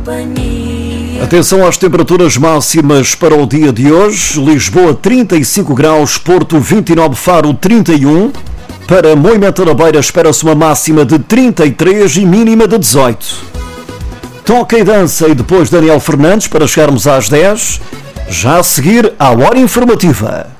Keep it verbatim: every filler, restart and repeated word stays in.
companhia. Atenção às temperaturas máximas para o dia de hoje. Lisboa trinta e cinco graus, Porto vinte e nove, Faro trinta e um. Para Moimenta da Beira espera-se uma máxima de trinta e três e mínima de dezoito. Toca e dança e depois Daniel Fernandes para chegarmos às dez. Já a seguir à hora informativa.